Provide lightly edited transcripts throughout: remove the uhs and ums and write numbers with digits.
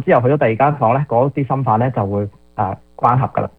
之後去咗第二間房咧，嗰啲心瓣咧就會關合噶啦。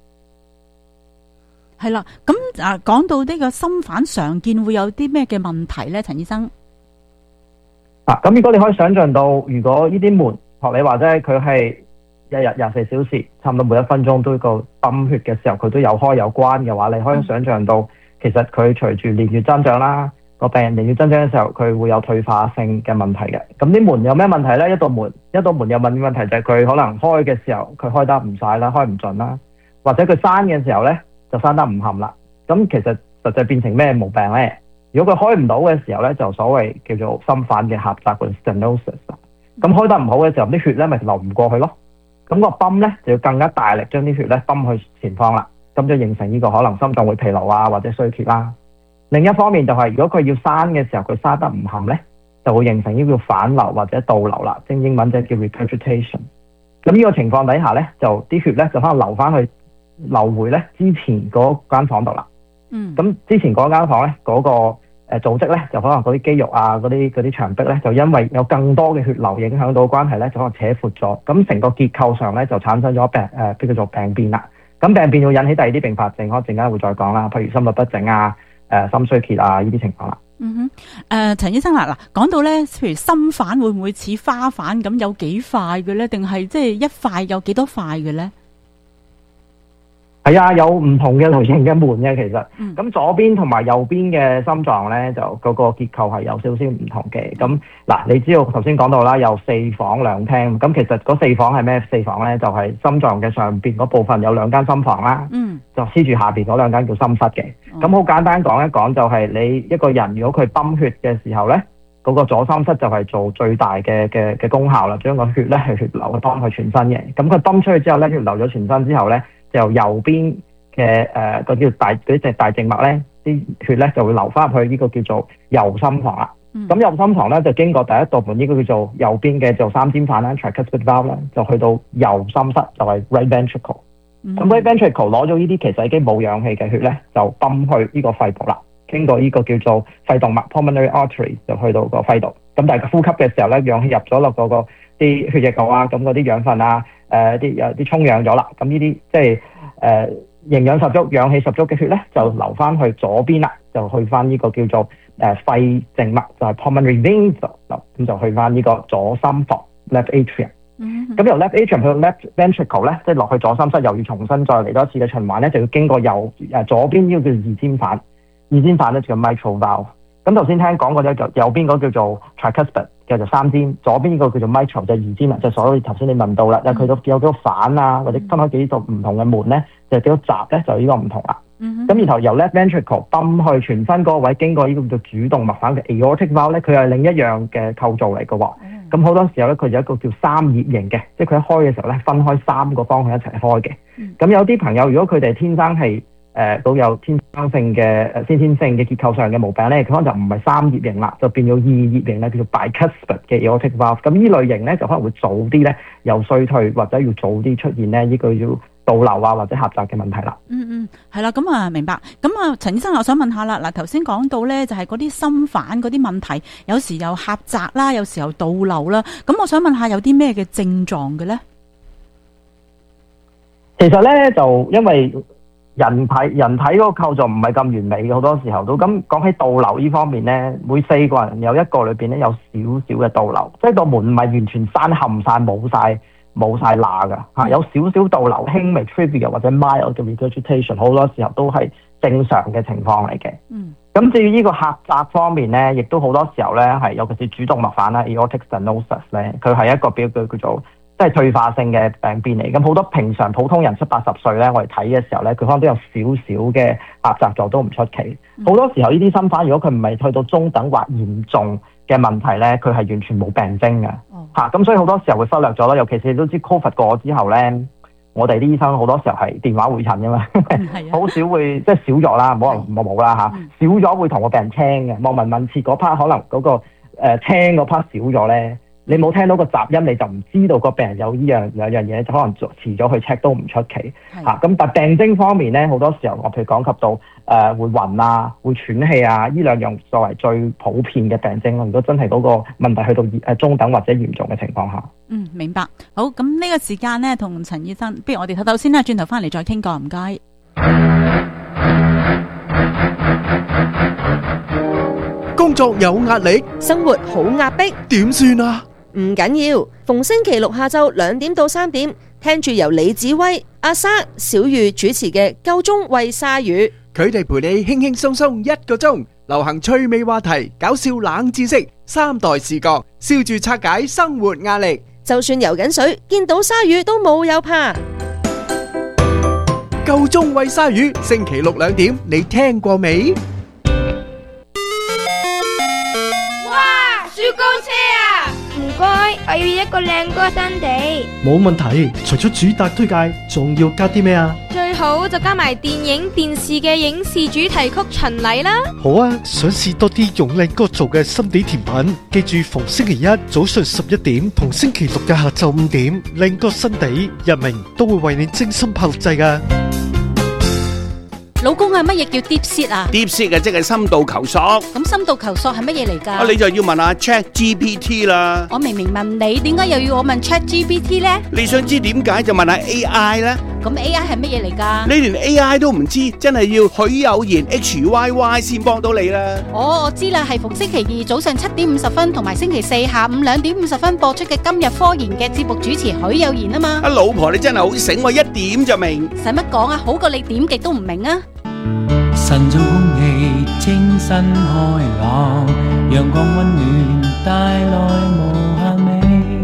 係啦，咁講到呢個心瓣常見會有啲咩嘅問題咧，陳醫生？ 咁如果你可以想象到，如果呢啲門學你話啫，佢係一日24小時，差唔多每1分鐘都個泵血嘅時候，佢都有開有關嘅話，你可以想象到，其實佢隨住年月增長啦，個病人年月增長嘅時候，佢會有退化性嘅問題嘅。咁啲門有咩問題咧？一道門有問題就係佢可能開嘅時候，佢開得唔晒啦，開唔盡啦，或者佢閂嘅時候咧，就閂得唔冚啦。咁其實實際變成咩毛病咧？如果佢開唔到嘅時候咧，就所謂叫做心瓣嘅狹窄嘅 stenosis。咁開得唔好嘅時候，啲血咧咪流唔過去咯。咁個泵咧就要更加大力將啲血咧泵去前方啦。咁就形成呢個可能心臟會疲勞啊，或者衰竭啦。另一方面就係、如果佢要閂嘅時候，佢閂得唔冚咧，就會形成呢個反流或者倒流啦，即係英文即係叫 regurgitation。咁呢個情況底下咧，就啲血咧就可能流回咧之前嗰間房度啦。咁之前嗰間房咧，嗰個組織咧，就可能嗰啲肌肉啊，嗰啲牆壁咧，就因為有更多嘅血流影響到關係咧，就可能扯闊咗。咁成個結構上咧就產生咗叫做病變啦。咁病變會引起第二啲併發症，我陣間會再講啦，譬如心律不整啊、心衰竭啊呢啲情況啦。 陳醫生嗱，講到咧，譬如心瓣會唔會似花瓣咁有幾塊嘅咧？定係即係一塊有幾多塊嘅咧？ 係啊，有唔同嘅類型嘅門嘅其實，咁左邊同埋右邊嘅心臟咧，就嗰個結構係有少少唔同嘅。咁嗱，你知道頭先講到啦，有4房2廳，咁其實嗰4房係咩4房咧？就係心臟嘅上邊嗰部分有2間心房啦，就黐住下邊嗰2間叫心室嘅。咁好簡單講一講，就係你一個人如果佢泵血嘅時候咧，嗰個左心室就係做最大嘅功效啦，將個血咧係血流去幫佢全身嘅。咁佢泵出去之後咧，血流咗全身之後咧，就由右邊嘅個叫大靜脈咧，啲血咧就會流翻入去呢個叫做右心房啦。咁右心房咧就經過第一道門，呢個叫做右邊嘅做三尖瓣啦 tricuspid valve 啦，就去到右心室，就係 right ventricle。咁 right ventricle 攞咗呢啲其實已經冇氧氣嘅血咧，就泵去呢個肺部啦，經過呢個叫做肺動脈 pulmonary artery 就去到個肺度。咁但係呼吸嘅時候咧，氧氣入咗落嗰個啲血液度啊，咁嗰啲養分啊，啲充氧咗啦。咁呢啲即係營養十足、氧氣十足嘅血咧，就流翻去左邊啦，就去翻呢個叫做肺靜脈，就係 pulmonary veins，咁就去翻呢個左心房 left atrium。咁由 left atrium 去到 left ventricle 咧，即係落去左心室，又要重新再嚟多一次嘅循環咧，就要經過左邊呢個叫二尖瓣，二尖瓣咧就叫 mitral valve。咁頭先聽講過咧，右邊嗰個叫做 tricuspid 叫做三尖，左邊呢個叫做 mitral 就二尖啦，就所以頭先你問到啦，佢有幾多反啊，或者分開幾道唔同嘅門咧，就幾多閘咧，就呢個唔同啦。咁然後由 left ventricle 泵去全身嗰個位，經過呢個叫做主動脈瓣嘅 aortic valve 咧，佢係另一樣嘅構造嚟嘅喎。咁好多時候咧，佢有一個叫三葉形嘅，即係佢一開嘅時候咧，分開3個方向一齊開嘅。咁有啲朋友如果佢哋天生係都有先天性嘅結構上嘅毛病咧，佢可能就唔係三葉形啦，就變咗2葉形咧，叫做 bicuspid 嘅 aortic valve。咁呢類型咧就可能會早啲咧有衰退，或者要早啲出現咧呢個要倒流啊或者狹窄嘅問題啦。 係啦，咁啊明白。咁啊陳醫生，我想問下啦，嗱頭先講到咧就係嗰啲心瓣嗰啲問題，有時又狹窄啦，有時候倒流啦。咁我想問下有啲咩嘅症狀嘅咧？ 其實咧就因為人體嗰個構造唔係咁完美嘅，好多時候都咁講起倒流呢方面咧，每4個人有1個裏邊咧有少少嘅倒流，即係個門唔係完全閂冚晒冇晒罅㗎嚇，有少少倒流，輕微 trivial 或者 mild 嘅 regurgitation， 好多時候都係正常嘅情況嚟嘅。咁至於呢個狹窄方面咧，亦都好多時候咧係尤其是主動脈瓣啦 aortic stenosis 咧，佢係一個叫做即係退化性嘅病變嚟。咁好多平常普通人70-80歲咧，我哋睇嘅時候咧，佢可能都有少少嘅狹窄咗，都唔出奇。好多時候呢啲心瓣，如果佢唔係去到中等或嚴重嘅問題咧，佢係完全冇病徵嘅嚇。咁所以好多時候會忽略咗啦。尤其是你都知 COVID 過之後咧，我哋啲醫生好多時候係電話會診㗎嘛，好少會即係少咗啦，唔好話冇啦嚇，少咗會同個病人聽嘅，望聞問切嗰 part 可能嗰個聽嗰 part 少咗咧。 你冇聽到個雜音，你就唔知道個病人有呢兩樣嘢，就可能遲咗去 check 都唔出奇嚇。咁但病徵方面咧，好多時候我譬如講及到會暈啊、會喘氣啊，呢兩樣作為最普遍嘅病徵咯。如果真係嗰個問題去到中等或者嚴重嘅情況下， 明白。好，咁呢個時間咧，同陳醫生，不如我哋唞唞先啦，轉頭翻嚟再傾過，唔該。 工作有壓力， 生活好壓迫， 點算啊？ 唔緊要，逢星期六下晝2點到3點，聽住由李子威、阿莎、小玉主持嘅《夠鐘餵鯊魚》， 佢哋陪你輕輕鬆鬆1個鐘，流行趣味話題、搞笑冷知識、3代視角，笑住拆解生活壓力。 就算游緊水，見到鯊魚都冇有怕。 夠鐘餵鯊魚，星期六2點，你聽過未？ 雪糕車啊！唔該，我要一個靚哥新地。 冇問題，除咗主打推介，仲要加啲咩啊？ 最好就加埋電影、電視嘅影視主題曲巡禮啦。 好啊，想試多啲用靚哥做嘅心地甜品，記住逢星期一早上11點同星期六嘅下晝5點，靚哥新地日明都會為你精心炮製㗎。 老公啊，乜嘢叫 deep seat 啊 ？deep seat 即係深度求索。 咁深度求索係乜嘢嚟㗎？ 你就要問下 ChatGPT 啦。 我明明問你，點解又要我問 ChatGPT 呢？ 你想知點解就問下 AI 啦。 咁 AI 係乜嘢嚟㗎？ 你連 AI 都唔知，真係要許有賢 HYY 先幫到你啦。 我知啦，係逢星期二早上7點50分同埋星期四下午2點50分播出嘅今日科研嘅節目主持許有賢啊嘛。 老婆你真係好醒喎，一點就明。 使乜講啊？好過你點極都唔明啊！ 晨早空氣清新開朗，陽光溫暖帶來無限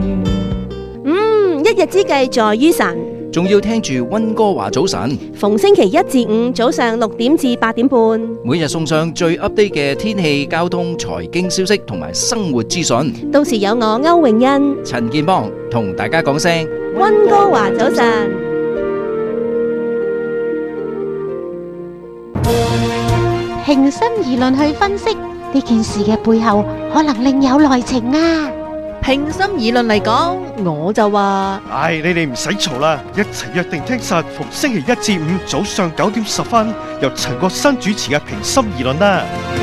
美。 一日之計在於晨， 仲要聽住溫哥華早晨， 逢星期一至五早上6點至8點半， 每日送上最 update 嘅天氣、交通、財經消息同埋生活資訊。 到時有我歐詠欣、 陳健邦同大家講聲溫哥華早晨。 平心而論去分析呢件事嘅背後，可能另有內情啊！ 平心而論嚟講，我就話： 你哋唔使嘈啦，一齊約定聽實，逢星期一至五早上9點10分，由陳國新主持嘅平心而論啦。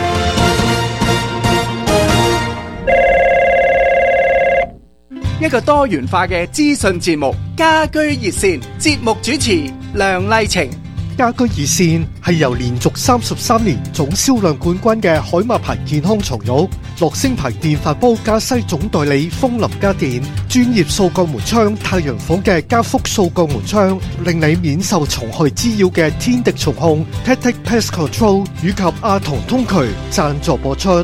一個多元化嘅資訊節目，家居熱線，節目主持梁麗晴。 家居熱線係由連續33年總銷量冠軍嘅海馬牌健康床褥、樂聲牌電飯煲加西總代理風林家電、專業掃鋼門窗太陽房嘅加福掃鋼門窗，令你免受蟲害滋擾嘅天敵蟲控 Tactic Pest Control 以及阿童通渠贊助播出。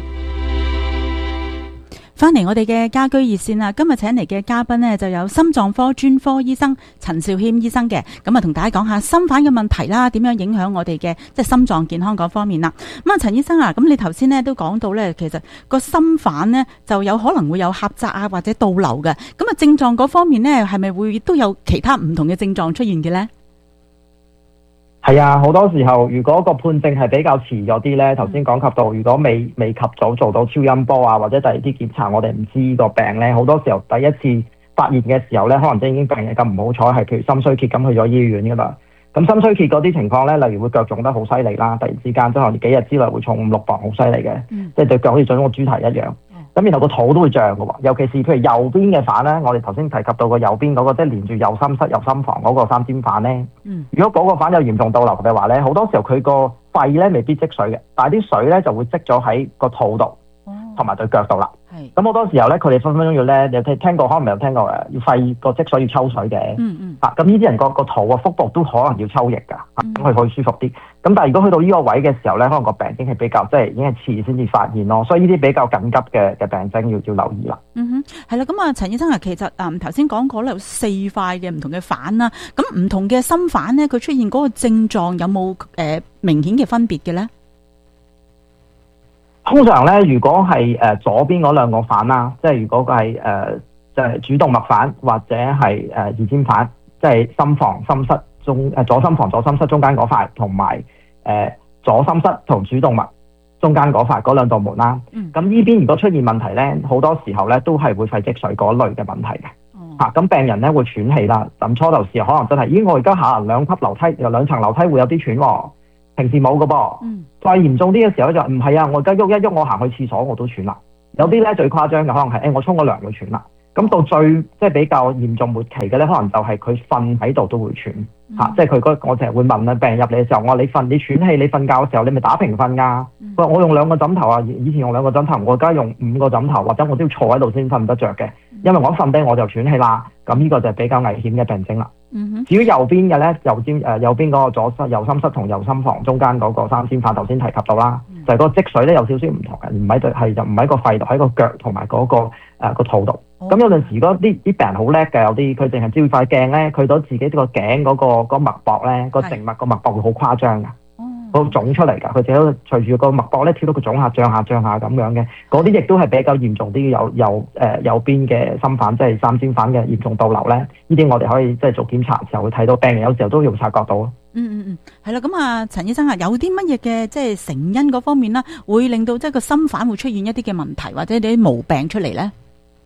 翻嚟我哋嘅家居熱線啦，今日請嚟嘅嘉賓呢，就有心臟科專科醫生陳肇謙醫生嘅，咁啊同大家講下心瓣嘅問題啦，點樣影響我哋嘅即係心臟健康嗰方面啦。咁啊陳醫生啊，咁你頭先呢都講到呢，其實個心瓣呢就有可能會有狹窄啊或者倒流嘅，咁啊症狀嗰方面呢係咪會都有其他唔同嘅症狀出現嘅呢？ 係啊，好多時候如果個判證係比較遲咗啲咧，頭先講及到，如果未及早做到超音波啊，或者第二啲檢查，我哋唔知呢個病咧，好多時候第一次發現嘅時候咧，可能真係已經病人咁唔好彩，係譬如心衰竭咁去咗醫院噶啦。咁心衰竭嗰啲情況咧，例如會腳腫得好犀利啦，突然之間即係幾日之內會重5-6磅，好犀利嘅，即係對腳好似腫個豬蹄一樣。咁然後個肚都會脹嘅喎，尤其是譬如右邊嘅瓣咧，我哋頭先提及到個右邊嗰個即係連住右心室、右心房嗰個三尖瓣咧。如果嗰個瓣有嚴重倒流嘅話咧，好多時候佢個肺咧未必積水嘅，但係啲水咧就會積咗喺個肚度同埋對腳度啦。咁好多時候咧，佢哋分分鐘要咧，你聽過可能未有聽過要肺個積水要抽水嘅。咁呢啲人個肚啊、腹部都可能要抽液㗎，咁佢可以舒服啲。咁但係如果去到呢個位嘅時候咧，可能個病已經係比較即係已經係遲先至發現咯，所以呢啲比較緊急嘅病徵要留意啦。 係啦，咁啊陳醫生啊，其實頭先講過咧有4塊嘅唔同嘅瓣啦，咁唔同嘅心瓣咧，佢出現嗰個症狀有冇明顯嘅分別嘅咧？通常咧，如果係左邊嗰兩個瓣啦，即係如果佢係就係主動脈瓣或者係二尖瓣，即係心房心室中左心房左心室中間嗰塊，同埋左心室同主動脈中間嗰兩道門啦。咁呢邊如果出現問題咧，好多時候咧都係會肺積水嗰類嘅問題嘅。咁病人咧會喘氣啦。咁初頭時可能真係，咦我而家下兩層樓梯會有啲喘喎，平時冇㗎噃。再嚴重啲嘅時候就唔係啊，我而家喐一喐，我行去廁所我都喘啦。有啲咧最誇張嘅可能係我沖個涼會喘啦。咁到最即係比較嚴重末期嘅咧，可能就係佢瞓喺度都會喘即係我成日會問病人入嚟嘅時候，我話你喘氣，你瞓覺嘅時候你咪打平瞓㗎。佢話我用2個枕頭啊，以前用2個枕頭，我而家用5個枕頭，或者我都要坐喺度先瞓得着嘅，因為我一瞓低我就喘氣啦。咁呢個就係比較危險嘅病徵啦。至於右邊嘅咧，右邊嗰個右心室同右心房中間嗰個三尖瓣，頭先提及到啦，就係個積水咧有少少唔同嘅，唔喺個肺度，喺個腳同埋嗰個肚度。咁有陣時如果啲病人好叻嘅，有啲佢淨係照塊鏡咧，佢到自己個頸嗰個脈搏咧，個靜脈個脈搏會好誇張㗎，好腫出嚟㗎。佢自己隨住個脈搏咧跳到佢腫下脹下咁樣嘅，嗰啲亦都係比較嚴重啲，右邊嘅心瓣即係三尖瓣嘅嚴重倒流咧。呢啲我哋可以即係做檢查嘅時候會睇到，病人有時候都要察覺到咯。 係啦，咁啊，陳醫生啊，有啲乜嘢嘅即係成因嗰方面啦，會令到即係個心瓣會出現一啲嘅問題或者啲毛病出嚟咧？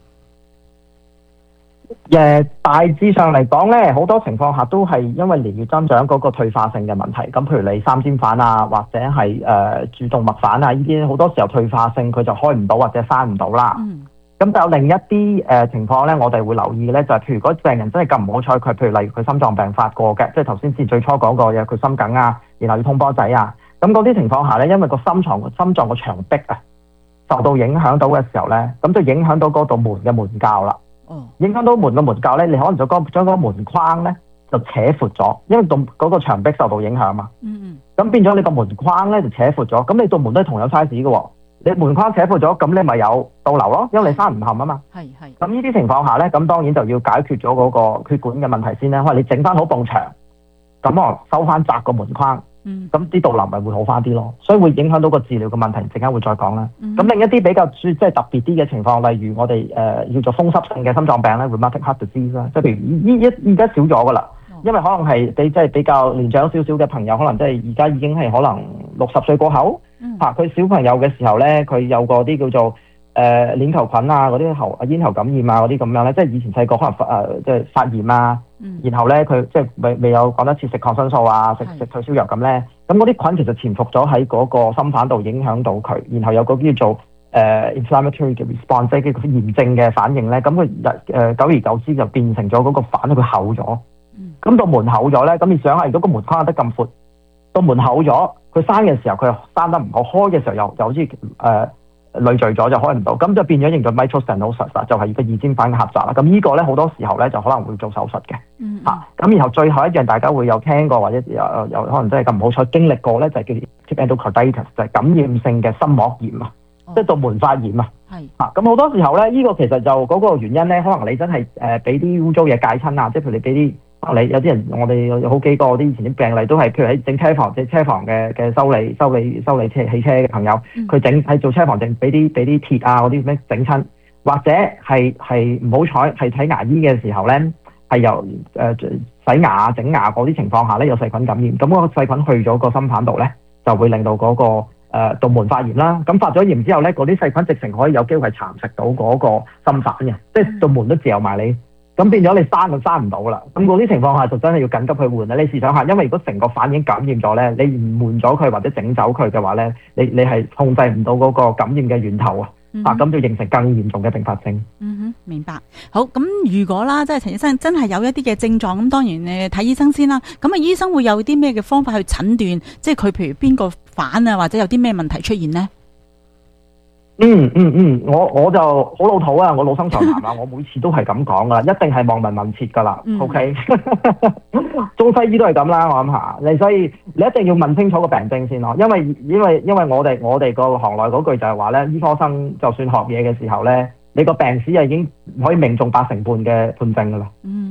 大致上嚟講咧，好多情況下都係因為年月增長嗰個退化性嘅問題。咁譬如你三尖瓣啊，或者係主動脈瓣啊，呢啲好多時候退化性佢就開唔到或者閂唔到啦。咁就有另一啲情況咧，我哋會留意咧，就係譬如嗰病人真係咁唔好彩，佢譬如例如佢心臟病發過嘅，即係頭先最初講過嘅，佢心梗啊，然後要通波仔啊，咁嗰啲情況下咧，因為個心臟個牆壁啊受到影響到嘅時候咧，咁就影響到嗰道門嘅門鉸啦。影響到門嘅門鉸咧，你可能就將嗰個門框咧就扯闊咗，因為嗰個牆壁受到影響嘛。咁變咗你個門框咧就扯闊咗，咁你道門都係同樣 size 嘅喎。你門框扯闊咗，咁你咪有倒流咯，因為你閂唔冚啊嘛。咁呢啲情況下咧，咁當然就要解決咗嗰個血管嘅問題先啦。可能你整翻好埲牆，咁我收翻窄個門框。咁啲倒流咪會好翻啲咯，所以會影響到個治療嘅問題，陣間會再講啦。咁另一啲比較即係特別啲嘅情況，例如我哋叫做風濕性嘅心臟病咧 ，rheumatic heart disease 啦，即係譬如而家少咗噶啦，因為可能係你即係比較年長少少嘅朋友，可能即係而家已經係可能60歲過後，佢小朋友嘅時候咧，佢有個啲叫做鏈球菌啊，嗰啲咽喉感染啊，嗰啲咁樣咧，即係以前細個可能即係發炎啊。然後咧，佢即係未有講得切食抗生素啊，食退燒藥咁咧，咁嗰啲菌其實潛伏咗喺嗰個心瓣度，影響到佢，然後有個叫做inflammatory 嘅 response，即係叫炎症嘅反應咧，咁佢久而久之就變成咗嗰個瓣佢厚咗，咁到門厚咗咧，咁你想下，如果個門框得咁闊，到門厚咗，佢閂嘅時候佢又閂得唔好，開嘅時候又好似累贅咗就開唔到，咁就變咗形咗 mitral stenosis，就係個二尖瓣嘅狹窄啦。咁呢個咧好多時候咧就可能會做手術嘅。咁然後最後一樣大家會有聽過或者有可能真係咁唔好彩經歷過咧，就係叫 acute endocarditis，就係感染性嘅心膜炎啊，即係道門發炎啊。咁好多時候咧，呢個其實就嗰個原因咧，可能你真係俾啲污糟嘢戒親啊，即係譬如你俾啲。你有啲人，我哋有好幾個啲以前啲病例都係，譬如喺整車房，即係車房嘅修理汽車嘅朋友，佢係做車房整俾啲鐵啊嗰啲咩整親，或者係唔好彩係睇牙醫嘅時候咧，係由洗牙整牙嗰啲情況下咧有細菌感染，咁嗰個細菌去咗個心瓣度咧，就會令到嗰個道門發炎啦。咁發咗炎之後咧，嗰啲細菌直情可以有機會係蠶食到嗰個心瓣嘅，即係道門都嚼埋你。咁變咗你閂就閂唔到啦，咁嗰啲情況下就真係要緊急去換啦。你試想下，因為如果成個瓣已經感染咗咧，你唔換咗佢或者整走佢嘅話咧，你係控制唔到嗰個感染嘅源頭啊，咁就形成更嚴重嘅併發症。 明白。好，咁如果啦，即係陳醫生真係有一啲嘅症狀，咁當然睇醫生先啦。咁啊，醫生會有啲咩嘅方法去診斷，即係佢譬如邊個瓣啊，或者有啲咩問題出現呢？ 我就好老土啊，我老生常談啊，我每次都係咁講噶啦，一定係望聞問切噶啦，OK，中西醫都係咁啦，我諗下，所以你一定要問清楚個病徵先咯，因為我哋個行內嗰句就係話咧，醫科生就算學嘢嘅時候咧，你個病史係已經可以命中80%嘅判證噶啦，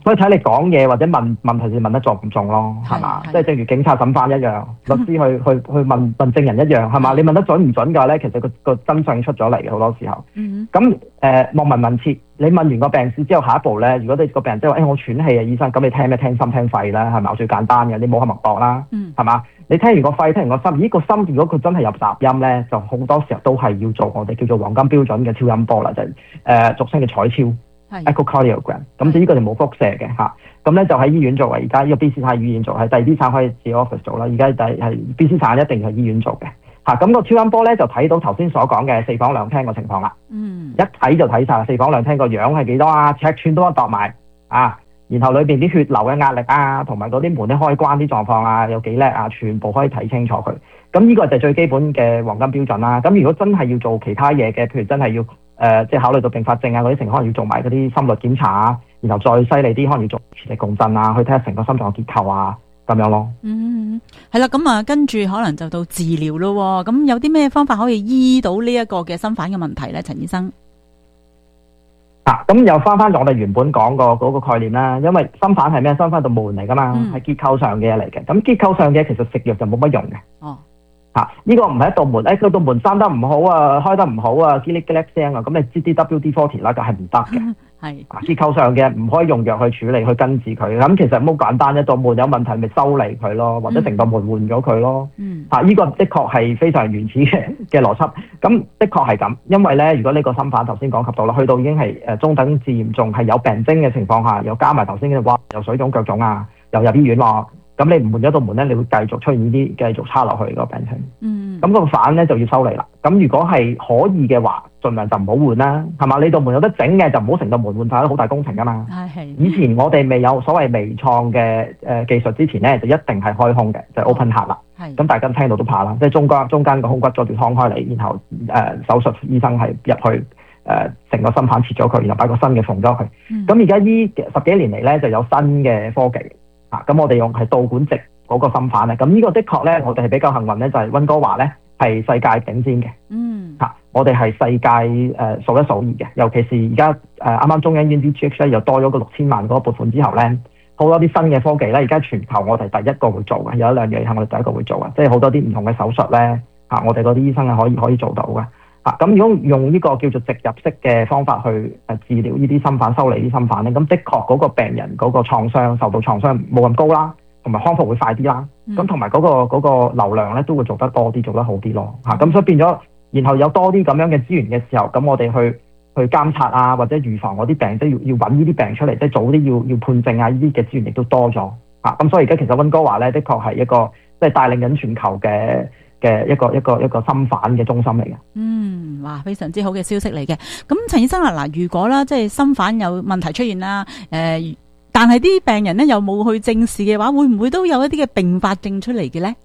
所以睇你講嘢或者問問題是問得中唔中咯，係嘛？即係正如警察審犯一樣，律師去問證人一樣，係嘛？你問得準唔準嘅話咧，其實個真相出咗嚟嘅好多時候。咁望聞問切，你問完個病史之後，下一步咧，如果你個病人即係話我喘氣啊，醫生，咁你聽咩？聽心聽肺啦，係咪？最簡單嘅，你冇口脈搏啦，係嘛？你聽完個肺，聽完個心，咦個心如果佢真係有雜音咧，就好多時候都係要做我哋叫做黃金標準嘅超音波啦，就係俗稱嘅彩超。echocardiogram， 咁就呢個就冇輻射嘅嚇，咁咧就喺醫院做嘅，而家呢個 BC 省醫院做，係第二啲省可以自己 office 做啦，而家係 BC 省一定係醫院做嘅嚇，咁個超音波咧就睇到頭先所講嘅4房2廳個情況啦，一睇就睇晒4房2廳個樣係幾多啊，尺寸都度埋啊，然後裏邊啲血流嘅壓力啊，同埋嗰啲門啲開關啲狀況啊，有幾叻啊，全部可以睇清楚佢，咁呢個就係最基本嘅黃金標準啦。咁如果真係要做其他嘢嘅，譬如真係要即係考慮到併發症啊嗰啲情況，可能要做埋嗰啲心率檢查啊，然後再犀利啲，可能要做磁力共振啊，去睇下成個心臟結構啊，咁樣咯。 係啦，咁啊，跟住可能就到治療咯。咁有啲咩方法可以醫到呢一個嘅心瓣嘅問題咧，陳醫生？ 咁又翻我哋原本講過嗰個概念啦，因為心瓣係咩？心瓣道門嚟噶嘛，係結構上嘅嘢嚟嘅。咁結構上嘅其實食藥就冇乜用嘅。呢個唔係一道門，嗰道門閂得唔好啊，開得唔好啊，嘰哩嘰哩聲啊，咁你 GDWD40 啦，就係唔得嘅。結構上嘅唔可以用藥去處理去根治佢。咁其實好簡單，一道門有問題咪修理佢咯，或者成道門換咗佢咯。呢個的確係非常原始嘅邏輯。咁的確係咁，因為咧，如果呢個心瓣頭先講及到啦，去到已經係中等至嚴重，係有病徵嘅情況下，又加埋頭先嘅話，又水腫腳腫啊，又入醫院喎。咁你唔換咗道門咧，你會繼續出現呢啲繼續差落去個病情。咁個瓣咧就要修理啦。咁如果係可以嘅話，盡量就唔好換啦，係嘛？你道門有得整嘅就唔好成道門換晒，都好大工程噶嘛。以前我哋未有所謂微創嘅技術之前咧，就一定係開胸嘅，就係 open heart 啦。咁大家聽到都怕啦，即係中間個胸骨阻住劏開嚟，然後手術醫生係入去成個心瓣切咗佢，然後擺個新嘅縫咗佢。咁而家呢10幾年嚟咧就有新嘅科技。咁我哋用係導管植嗰個心瓣咧，咁呢個的確咧，我哋係比較幸運咧，就係溫哥華咧係世界頂尖嘅。我哋係世界數一數二嘅，尤其是而家啱啱中央醫院 DGH 咧又多咗個6000萬嗰個撥款之後咧，好多啲新嘅科技咧，而家全球我哋第一個會做嘅，有一兩樣係我哋第一個會做嘅，即係好多啲唔同嘅手術咧我哋嗰啲醫生係可以做到嘅。咁如果用呢個叫做植入式嘅方法去治療呢啲心瓣，修理啲心瓣咧，咁的確嗰個病人嗰個創傷受到創傷冇咁高啦，同埋康復會快啲啦。咁同埋嗰個流量咧都會做得多啲，做得好啲咯。咁所以變咗，然後有多啲咁樣嘅資源嘅時候，咁我哋去監察啊，或者預防嗰啲病，即係要揾呢啲病出嚟，即係早啲要判證啊，呢啲嘅資源亦都多咗。咁所以而家其實溫哥華咧，的確係一個即係帶領緊全球嘅一個心瓣嘅中心嚟嘅。 哇，非常之好嘅消息嚟嘅。咁陳醫生啊，嗱，如果啦，即係心瓣有問題出現啦，但係啲病人咧又冇去正視嘅話，會唔會都有一啲嘅併發症出嚟嘅咧？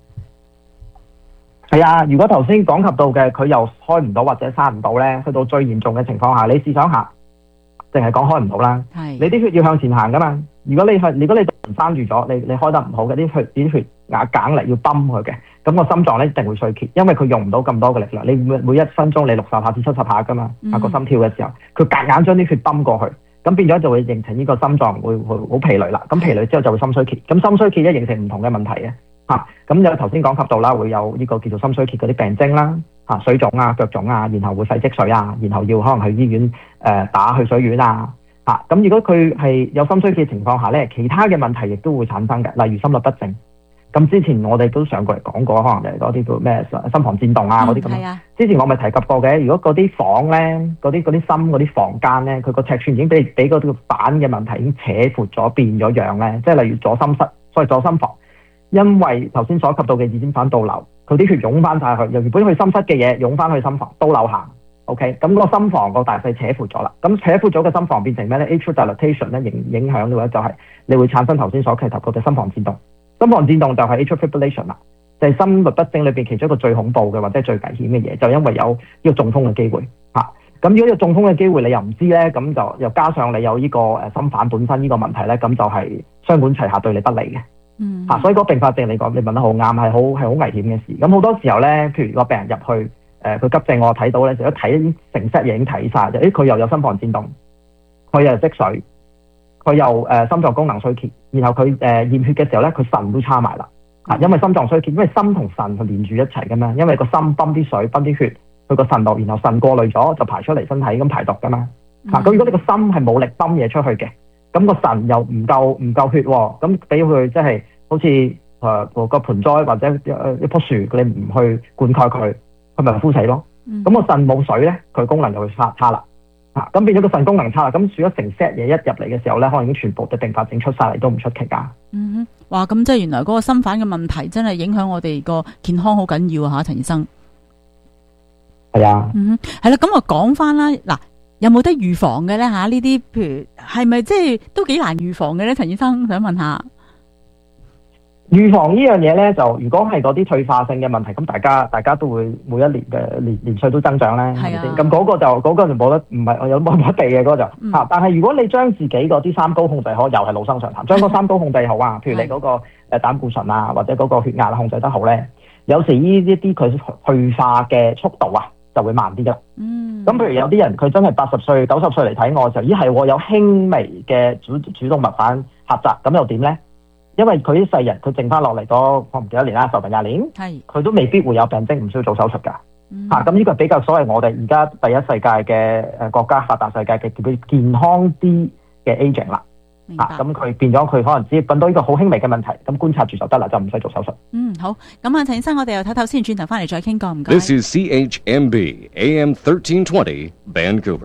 係啊，如果頭先講及到嘅，佢又開唔到或者閂唔到咧，去到最嚴重嘅情況下，你試想下，淨係講開唔到啦，你啲血要向前行噶嘛。如果你閂住咗，你開得唔好嘅，啲血壓硬嚟要泵佢嘅，咁個心臟咧一定會衰竭，因為佢用唔到咁多嘅力量。你每一分鐘你60下至70下噶嘛，個心跳嘅時候，佢夾硬將啲血泵過去，咁變咗就會形成呢個心臟會好疲累啦。咁疲累之後就會心衰竭，咁心衰竭咧形成唔同嘅問題嘅。咁有頭先講及到啦，會有呢個叫做心衰竭嗰啲病徵啦，水腫啊、腳腫啊，然後會肺積水啊，然後要可能去醫院打去水丸啊。咁如果佢係有心衰竭情況下咧，其他嘅問題亦都會產生嘅，例如心律不正。咁之前我哋都上過嚟講過，可能就係嗰啲叫咩心房顫動啊嗰啲咁。之前我咪提及過嘅，如果嗰啲房咧，嗰啲心嗰啲房間咧，佢個尺寸已經俾嗰個瓣嘅問題已經扯闊咗變咗樣咧，即係例如左心室，所謂左心房，因為頭先所及到嘅二尖瓣倒流，佢啲血湧翻晒去，由原本去心室嘅嘢湧翻去心房，倒流行。OK， 咁個心房個大細扯闊咗啦，咁扯闊咗嘅心房變成咩咧 ？atrial dilatation 咧影響嘅話就係你會產生頭先所提及嗰隻心房顫動。心房顫動就係 atrial fibrillation 啦，就係心律不正裏邊其中一個最恐怖嘅或者最危險嘅嘢，就因為有呢個中風嘅機會嚇。咁如果有中風嘅機會你又唔知咧，咁就又加上你有呢個心瓣本身呢個問題咧，咁就係雙管齊下對你不利嘅。所以個併發症嚟講，你問得好啱，係好危險嘅事。咁好多時候咧，譬如個病人入去。佢急症我睇到咧，就一睇成 set 嘢已經睇晒，就佢又有心房顫動，佢又積水， 佢又心臟功能衰竭，然後佢驗血嘅時候咧，佢腎都差埋啦。因為心臟衰竭，因為心同腎係連住一齊嘅嘛，因為個心泵啲水、泵啲血去個腎度，然後腎過濾咗就排出嚟身體咁排毒噶嘛。咁如果你個心係冇力泵嘢出去嘅，咁個腎又唔夠血喎，咁俾佢即係好似個盆栽或者一棵樹，你唔去灌溉佢，佢咪枯死咯。咁個腎冇水咧，佢功能就會差啦。咁變咗個腎功能差啦，咁少咗成 set 嘢一入嚟嘅時候咧，可能已經全部嘅併發症出晒嚟都唔出奇㗎。 哇！咁即係原來嗰個心瓣嘅問題真係影響我哋個健康好緊要啊！嚇，陳醫生。 係啊。 係啦，咁我講翻啦，嗱，有冇得預防嘅咧嚇？呢啲譬如係咪即係都幾難預防嘅咧？陳醫生想問下。 預防呢樣嘢咧，就如果係嗰啲退化性嘅問題，咁大家都會每一年嘅年歲都增長咧，係咪先？咁嗰個就冇得，唔係有冇得避嘅嗰個就但係如果你將自己嗰啲三高控制好，又係老生常談，將嗰三高控制好啊，譬如你嗰個膽固醇啊，或者嗰個血壓控制得好咧，有時呢一啲佢退化嘅速度啊就會慢啲㗎。咁譬如有啲人佢真係80歲、90歲嚟睇我嘅時候，係我有輕微嘅主動脈瓣狹窄，咁又點咧？因為佢啲世人，佢剩翻落嚟嗰我唔記得年啦，10年20年，佢都未必會有病徵，唔需要做手術㗎。咁呢個比較所謂我哋而家第一世界嘅國家發達世界嘅叫健康啲嘅 aging 啦。咁佢變咗佢可能只揾到呢個好輕微嘅問題，咁觀察住就得啦，就唔使做手術。 好。咁啊，陳醫生，我哋又睇先，轉頭翻嚟再傾過，唔該。 This is CHMB AM 1320 Vancouver。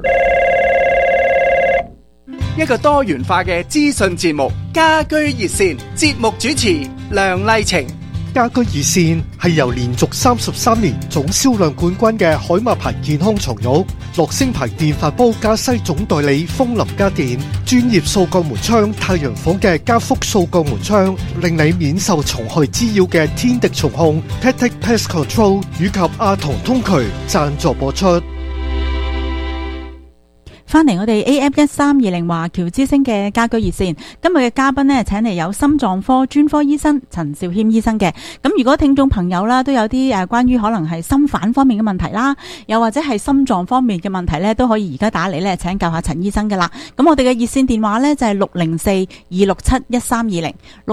一個多元化嘅資訊節目，家居熱線，節目主持梁麗晴。 家居熱線係由連續33年總銷量冠軍嘅海馬牌健康床褥、樂聲牌電飯煲加西總代理風林家電、專業掃鋼門窗太陽房嘅加福掃鋼門窗，令你免受蟲害滋擾嘅天敵蟲控 Tactic Pest Control 以及阿童通渠贊助播出。 翻嚟我哋 AM1320 華僑之聲嘅家居熱線，今日嘅嘉賓呢，請嚟有心臟科專科醫生陳肇謙醫生嘅。咁如果聽眾朋友啦都有啲關於可能係心瓣方面嘅問題啦，又或者係心臟方面嘅問題呢，都可以而家打嚟呢請教下陳醫生噶啦。咁我哋嘅熱線電話呢，就係604-267-1320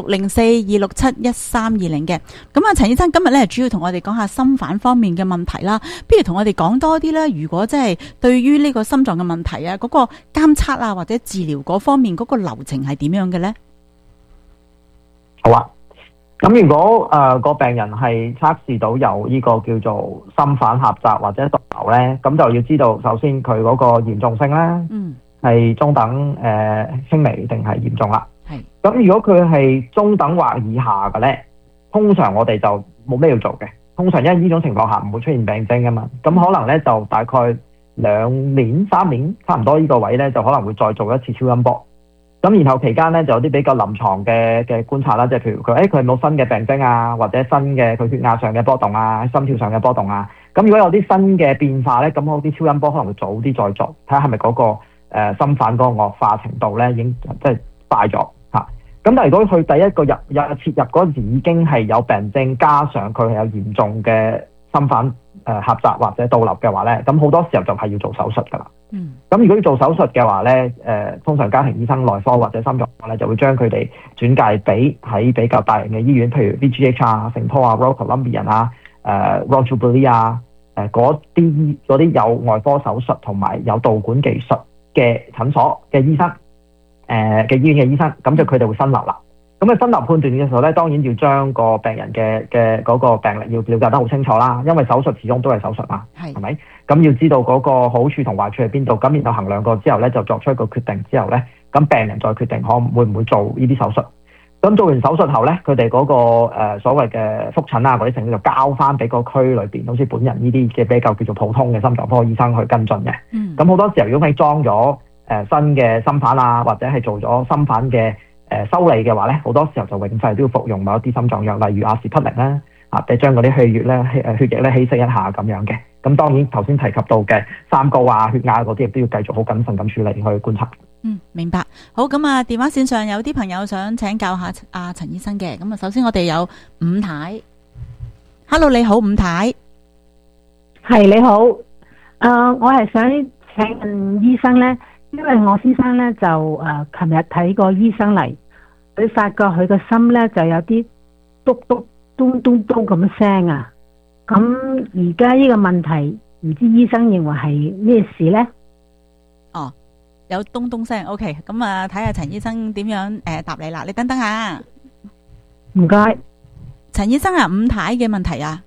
604-267-1320嘅。咁啊，陳醫生今日呢，主要同我哋講下心瓣方面嘅問題啦，不如同我哋講多啲啦。如果即係對於呢個心臟嘅問題嗰個監測啊，或者治療嗰方面嗰個流程係點樣嘅咧？ 好啊，咁如果個病人係測試到有呢個叫做心瓣狹窄或者毒瘤咧，咁就要知道首先佢嗰個嚴重性啦，係中等、輕微定係嚴重啦。咁如果佢係中等或以下嘅咧，通常我哋就冇咩要做嘅。通常因為呢種情況下唔會出現病徵噶嘛，咁可能咧就大概2年3年差唔多呢個位咧，就可能會再做一次超音波。咁然後期間咧就有啲比較臨床嘅觀察啦，即係譬如佢佢有冇新嘅病徵啊，或者新嘅佢血壓上嘅波動啊，心跳上嘅波動啊。咁如果有啲新嘅變化咧，咁嗰啲超音波可能會早啲再做，睇下係咪嗰個心瓣嗰個惡化程度咧已經即係快咗嚇。咁但係如果佢第一個切入嗰陣時已經係有病徵，加上佢係有嚴重嘅心瓣狹窄或者倒流嘅話咧，咁好多時候就係要做手術噶啦。咁如果要做手術嘅話咧，通常家庭醫生內科或者心臟科咧就會將佢哋轉介俾喺比較大型嘅醫院，譬如 VGH 啊、聖托啊、Royal Columbian 啊、Royal Jubilee 啊，嗰啲有外科手術同埋有導管技術嘅診所嘅醫生，嘅醫院嘅醫生，咁就佢哋會分流啦。咁啊分流判斷嘅時候咧，當然要將個病人嘅嗰個病歷要了解得好清楚啦，因為手術始終都係手術嘛，係咪？咁要知道嗰個好處同壞處喺邊度，咁然後衡量過之後咧，就作出一個決定之後咧，咁病人再決定會唔會做呢啲手術。咁做完手術後咧，佢哋嗰個所謂嘅覆診啊嗰啲成績就交翻俾個區裏邊，好似本人呢啲嘅比較叫做普通嘅心臟科醫生去跟進嘅。咁好多時候如果你裝咗新嘅心瓣啊，或者係做咗心瓣嘅修理嘅話咧，好多時候就永世都要服用某一啲心臟藥，例如阿士匹靈啦，你將嗰啲血液咧稀釋一下咁樣嘅。咁當然頭先提及到嘅三高啊、血壓嗰啲，亦都要繼續好謹慎咁處理去觀察。 明白。好，咁啊，電話線上有啲朋友想請教下阿陳醫生嘅。咁啊，首先我哋有伍太。Hello， 你好，伍太。 係你好。我係想請問醫生咧， 因為我先生咧就琴日睇過醫生嚟，佢發覺佢個心咧就有啲篤篤咚咚咚咁聲啊。咁而家呢個問題，唔知醫生認為係咩事咧？ 哦，有咚咚聲。OK， 咁啊，睇下陳醫生點樣答你啦。你等等下。 唔該。 陳醫生啊，伍太嘅問題啊。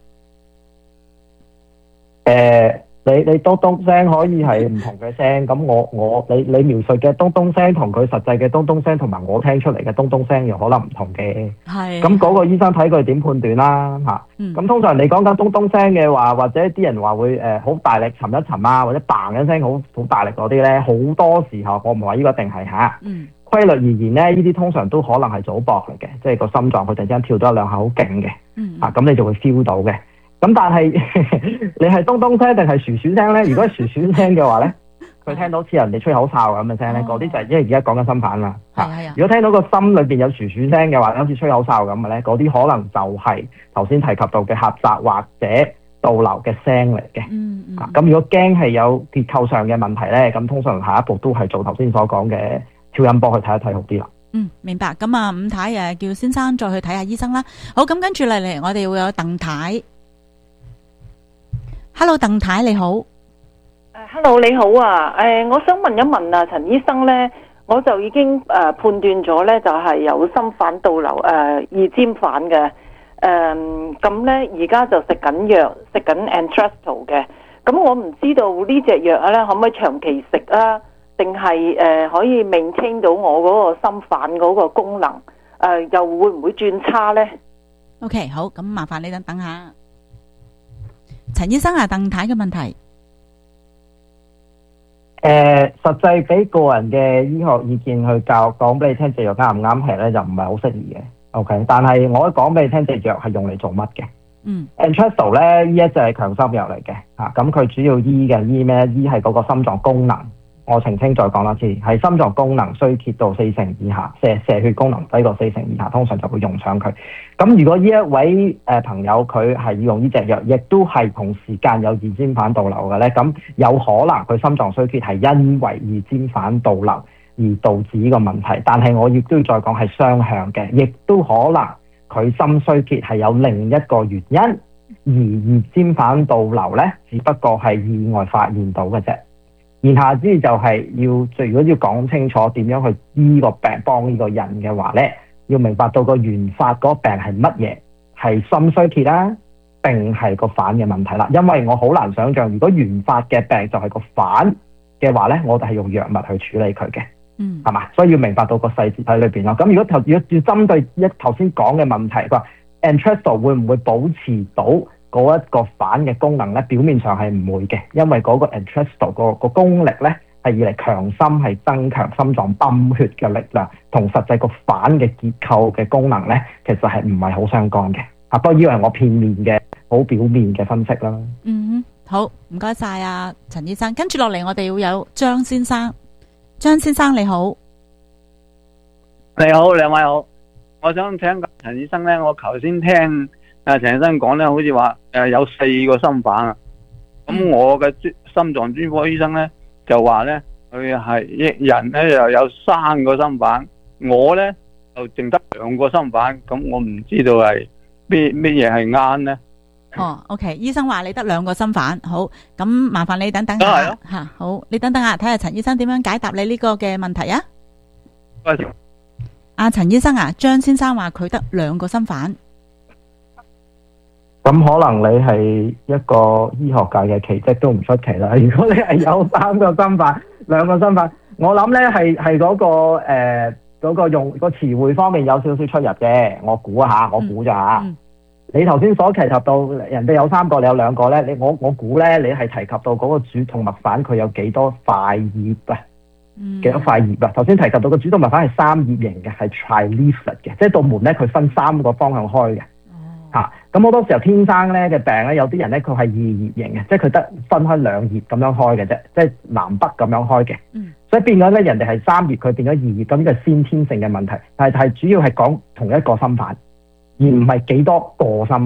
你咚咚聲可以係唔同嘅聲，咁你描述嘅咚咚聲同佢實際嘅咚咚聲，同埋我聽出嚟嘅咚咚聲又可能唔同嘅。係。咁嗰個醫生睇佢點判斷啦嚇。咁通常你講緊咚咚聲嘅話，或者啲人話會好大力沉一沉啊，或者嘭一聲好大力嗰啲咧，好多時候我唔係話呢個一定係嚇。規律而言咧，呢啲通常都可能係早搏嚟嘅，即係個心臟佢突然之間跳咗一兩下好勁嘅。咁你就會 feel 到嘅。咁但係你係咚咚聲定係薯薯聲咧？如果係薯薯聲嘅話咧，佢聽到似人哋吹口哨咁嘅聲咧，嗰啲就係因為而家講緊心瓣啦。如果聽到個心裏邊有薯薯聲嘅話，好似吹口哨咁嘅咧，嗰啲可能就係頭先提及到嘅狹窄或者倒流嘅聲嚟嘅。咁如果驚係有結構上嘅問題咧，咁通常下一步都係做頭先所講嘅超音波去睇一睇好啲啦。 明白。咁啊，伍太叫先生再去睇下醫生啦。好，咁跟住嚟，我哋會有鄧太。Hello， 鄧太你好。 Hello， 你好啊。我想問一問啊，陳醫生呢，我就已經判斷咗呢，就係有心瓣倒流二尖瓣嘅。咁呢，而家就食緊藥，食緊 Entresto 嘅。咁我唔知道呢隻藥呢，可唔可以長期食啊？定係可以 maintain 到我嗰個心瓣嗰個功能？又會唔會轉差呢？ OK， 好，咁麻煩你等下。陳醫生啊，鄧太嘅問題。 實際俾個人嘅醫學意見去講俾你聽，隻藥啱唔啱吃咧，就唔係好適宜嘅。OK， 但係我講俾你聽，隻藥係用嚟做乜嘅？Entresto 咧，呢一隻係強心藥嚟嘅嚇，咁佢主要醫咩？醫係嗰個心臟功能。我澄清再講多次，係心臟功能衰竭到4成以下，射血功能低過4成以下，通常就會用上佢。咁如果呢一位朋友佢係要用呢隻藥，亦都係同時間有二尖瓣倒流嘅咧，咁有可能佢心臟衰竭係因為二尖瓣倒流而導致呢個問題。但係我亦都要再講係雙向嘅，亦都可能佢心衰竭係有另一個原因，而二尖瓣倒流咧，只不過係意外發現到嘅啫。言下之意就係如果要講清楚點樣去醫個病，幫呢個人嘅話咧，要明白到個原發嗰個病係乜嘢，係心衰竭啦，定係個瓣嘅問題啦。因為我好難想像，如果原發嘅病就係個瓣嘅話咧，我哋係用藥物去處理佢嘅，係嘛？所以要明白到個細節喺裏邊咯。咁如果要針對頭先講嘅問題，佢話 Entresto 會唔會保持到嗰一個瓣嘅功能咧？表面上係唔會嘅，因為嗰個 Entresto 個功力咧係以嚟強心，係增強心臟泵血嘅力量，同實際個瓣嘅結構嘅功能咧，其實係唔係好相干嘅。不過以為我片面嘅、好表面嘅分析啦。 好，唔該晒啊，陳醫生。跟住落嚟，我哋會有張先生。張先生你好。 你好，兩位好。我想請教陳醫生咧，我頭先聽陳醫生講咧，好似話有4個心瓣啊。咁我嘅心臟專科醫生咧就話咧，佢係人咧又有3個心瓣，我咧就淨得2個心瓣。咁我唔知道係咩嘢係啱咧。 OK， 醫生話你得2個心瓣，好，咁麻煩你等等下吓，好，你等等下睇下陳醫生點樣解答你呢個嘅問題啊。阿陳醫生啊，張先生話佢得2個心瓣。 咁可能你係一個醫學界嘅奇蹟都唔出奇啦。如果你係有3個心瓣、2個心瓣，我諗咧係嗰個用個詞彙方面有少少出入嘅。我估下，我估咋嚇？你頭先所提及到人哋有3個，你有2個咧，我估咧，你係提及到嗰個主動脈瓣佢有幾多塊葉啊？幾多塊葉啊？頭先提及到個主動脈瓣係3葉形嘅，係 tri-leaflet 嘅，即係道門咧佢分3個方向開嘅。咁好多時候天生咧嘅病咧，有啲人咧佢係2葉形嘅，即係佢得分開2葉咁樣開嘅啫，即係南北咁樣開嘅。所以變咗咧，人哋係3葉，佢變咗2葉，咁呢個係先天性嘅問題。但係主要係講同一個心瓣，而唔係幾多個心瓣。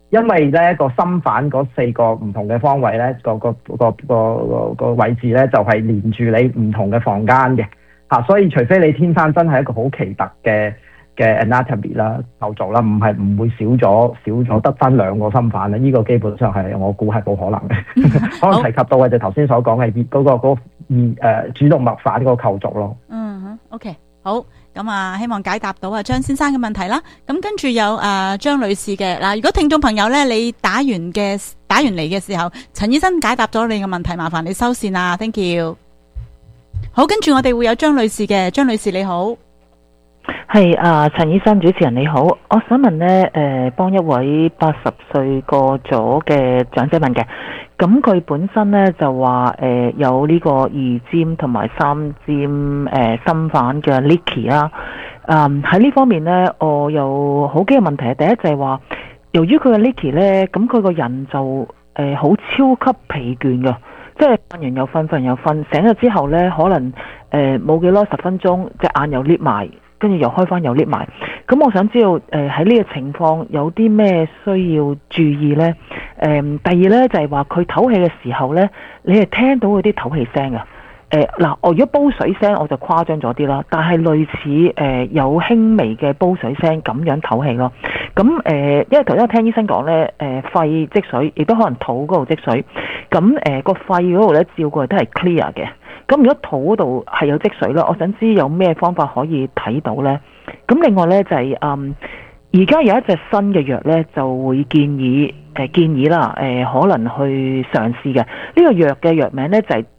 因為咧個心瓣嗰4個唔同嘅方位咧，個位置咧就係連住你唔同嘅房間嘅嚇，所以除非你天生真係一個好奇特嘅 anatomy 啦構造啦，唔會少咗得翻2個心瓣咧，呢個基本上係我估係冇可能嘅。可能提及到嘅就頭先所講嘅嗰個主動脈瓣嗰個構造咯。 OK， 好。咁啊，希望解答到張先生嘅問題啦。咁跟住有張女士嘅嗱，如果聽眾朋友咧，你打完嚟嘅時候，陳醫生解答咗你嘅問題，麻煩你收線啊 ，thank you。好，跟住我哋會有張女士嘅，張女士你好， 係陳醫生主持人你好，我想問咧，幫一位80歲過咗嘅長者問嘅。咁佢本身咧就話有呢個2尖同埋3尖心瓣嘅 leaky 啦。喺呢方面咧，我有好幾個問題。第一就係話，由於佢嘅 leaky 咧，咁佢個人就好超級疲倦㗎，即係瞓完又瞓，瞓完又瞓，醒咗之後咧，可能冇幾耐10分鐘，隻眼又裂埋，跟住又開翻又裂埋。咁我想知道喺呢個情況有啲咩需要注意呢？第二呢，就係話佢唞氣嘅時候呢，你係聽到嗰啲唞氣聲啊。我如果煲水聲我就誇張咗啲啦，但係類似有輕微嘅煲水聲咁樣唞氣咯。咁因為頭先我聽醫生講呢，肺積水，亦都可能肚嗰度積水。咁個肺嗰度呢，照過嚟都係 clear 嘅。咁如果肚嗰度係有積水啦，我想知有咩方法可以睇到呢？咁另外呢，就係而家有一隻新嘅藥呢，就會建議啦，可能去嘗試嘅。呢個藥嘅藥名呢，就係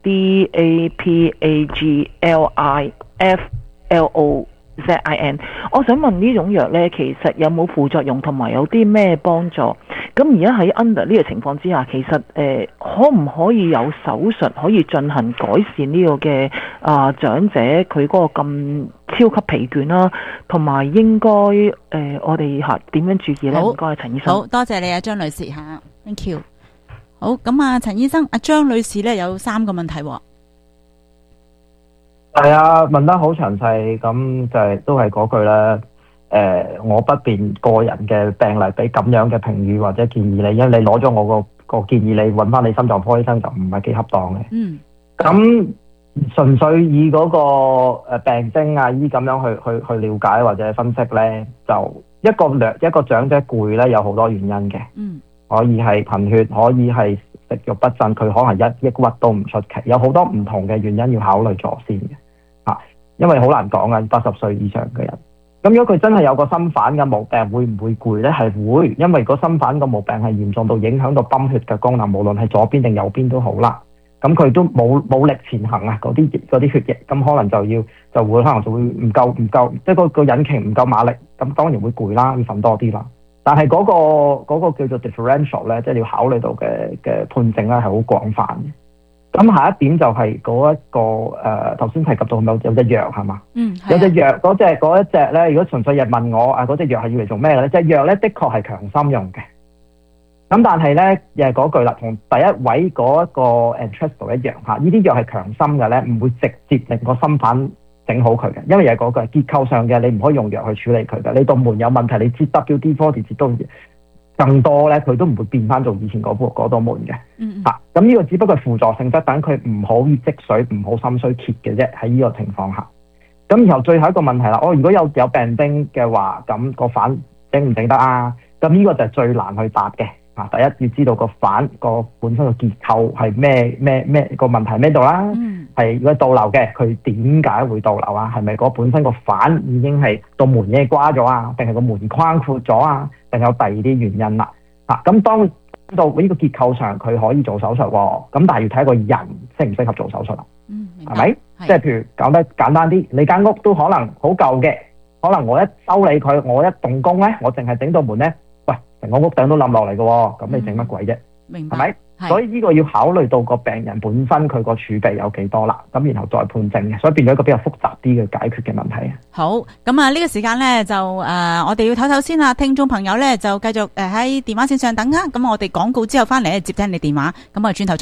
DAPAGLIFLOZIN。我想問呢種藥呢，其實有冇副作用同埋有啲咩幫助？咁而家喺 under 呢個情況之下，其實可唔可以有手術可以進行改善呢個嘅長者佢嗰個咁超級疲倦啦，同埋應該我哋點樣注意呢？唔該，陳醫生。 好多謝你啊，張女士嚇 ，thank you。好，咁啊，陳醫生，張女士呢有3個問題喎。 係啊，問得好詳細，咁就係都係嗰句啦。我不便個人嘅病例俾咁樣嘅評語或者建議你，因為你攞咗我個建議，你揾翻你心臟科醫生就唔係幾恰當嘅。咁純粹以嗰個病徵啊醫咁樣去了解或者分析咧，就一個長者攰咧有好多原因嘅。可以係貧血，可以係食慾不振，佢可能抑鬱都唔出奇，有好多唔同嘅原因要考慮咗先嘅。因為好難講啊，80歲以上嘅人。咁如果佢真係有個心瓣嘅毛病，會唔會攰呢？係會，因為個心瓣個毛病係嚴重到影響到泵血嘅功能，無論係左邊定右邊都好啦。咁佢都冇力前行啊，嗰啲血液，咁可能就會唔夠，即係個引擎唔夠馬力，咁當然會攰啦，要瞓多啲啦。但係嗰個叫做 differential 咧，即係你要考慮到嘅判證咧係好廣泛嘅。咁下一點就係嗰一個頭先提及到有隻藥係嘛？有隻藥嗰一隻咧，如果純粹人問我嗰隻藥係要嚟做咩嘅咧？隻藥咧的確係強心用嘅。咁但係咧又係嗰句啦，同第一位嗰一個 Entresto 一樣嚇，呢啲藥係強心嘅咧，唔會直接令個心瓣整好佢嘅，因為又係嗰句結構上嘅，你唔可以用藥去處理佢嘅。你道門有問題，你接 WD-40 接到更多咧，佢都唔會變翻做以前嗰道門嘅。咁呢個只不過係輔助性質，等佢唔好積水，唔好心衰竭嘅啫。喺呢個情況下，咁然後最後一個問題啦，如果有病徵嘅話，咁個瓣整唔整得啊？咁呢個就係最難去答嘅。第一要知道個瓣個本身個結構係咩個問題咩度啦？係如果倒流嘅，佢點解會倒流啊？係咪嗰本身個瓣已經係道門已經瓜咗啊？定係個門框闊咗啊？定有第二啲原因啦？咁當知道呢個結構上佢可以做手術喎，咁但係要睇個人適唔適合做手術啦。係咪？即係譬如講得簡單啲，你間屋都可能好舊嘅，可能我一修理佢，我一動工咧，我淨係整道門咧。成個屋頂都冧落嚟嘅，咁你整乜鬼啫？ 明白， 係咪？所以呢個要考慮到個病人本身佢個儲備有幾多啦，咁然後再判證嘅，所以變咗一個比較複雜啲嘅解決嘅問題。 好，咁啊呢個時間咧就我哋要唞唞先啦，聽眾朋友咧就繼續喺電話線上等啊，咁我哋廣告之後翻嚟接聽你電話，咁啊轉頭。